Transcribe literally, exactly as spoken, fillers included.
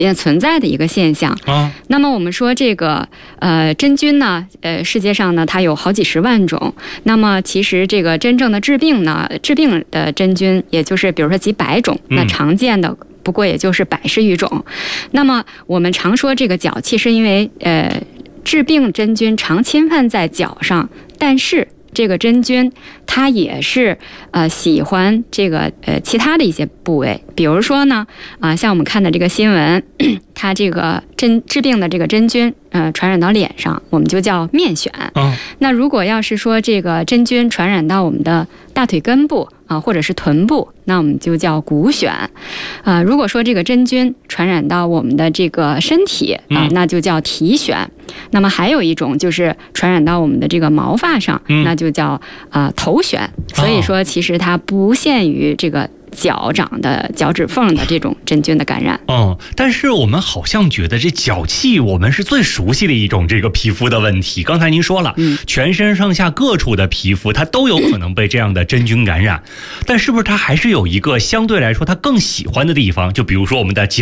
也存在的一个现象啊。 那么我们说这个呃真菌呢，呃世界上呢它有好几十万种。那么其实这个真正的致病呢，致病的真菌也就是比如说几百种，那常见的不过也就是百十余种。那么我们常说这个脚气是因为呃致病真菌常侵犯在脚上，但是这个真菌它也是呃喜欢这个呃其他的一些部位，比如说呢啊、呃、像我们看的这个新闻，它这个真致病的这个真菌呃传染到脸上，我们就叫面癣。 嗯， 那如果要是说这个真菌传染到我们的大腿根部啊、呃、或者是臀部，那我们就叫骨癣。啊、呃，如果说这个真菌传染到我们的这个身体啊、呃，那就叫体癣。那么还有一种就是传染到我们的这个毛发上，那就叫啊、呃、头癣。所以说，其实它不限于这个脚掌的脚趾缝的这种真菌的感染。 嗯，但是我们好像觉得这脚气我们是最熟悉的一种这个皮肤的问题。刚才您说了，嗯，全身上下各处的皮肤它都有可能被这样的真菌感染，但是不是它还是有一个相对来说它更喜欢的地方？就比如说我们的脚。